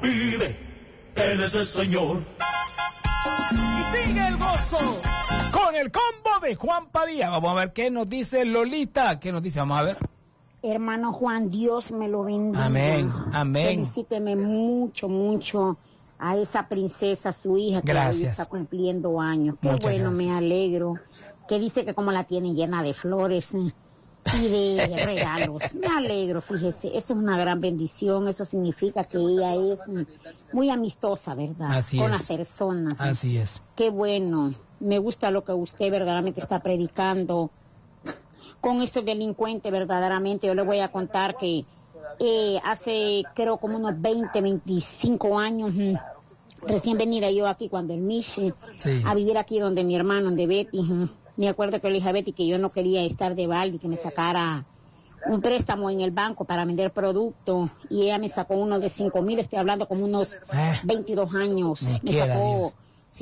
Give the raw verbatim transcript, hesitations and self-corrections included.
vive, Él es el Señor. Y sigue el gozo con el combo de Juan Padilla. Vamos a ver qué nos dice Lolita. ¿Qué nos dice? Vamos a ver. Hermano Juan, Dios me lo bendiga. Amén, amén. Felicíteme mucho, mucho a esa princesa, su hija, que hoy está cumpliendo años. Qué Muchas bueno, gracias. me alegro. Que dice que como la tiene llena de flores eh, y de regalos. Me alegro, fíjese. Eso es una gran bendición. Eso significa que ella es mm, muy amistosa, ¿verdad? Así Con es. las personas. Así es. Qué bueno. Me gusta lo que usted verdaderamente está predicando. Con estos delincuentes, verdaderamente, yo le voy a contar que eh, hace, creo, como unos veinte, veinticinco años, mm, recién venida yo aquí, cuando el Michi, Sí. a vivir aquí donde mi hermano, donde Betty, mm, me acuerdo que le dije a Betty que yo no quería estar de balde, que me sacara un préstamo en el banco para vender producto, y ella me sacó uno de cinco mil, estoy hablando como unos Eh, veintidós años, ni me quiera sacó Dios.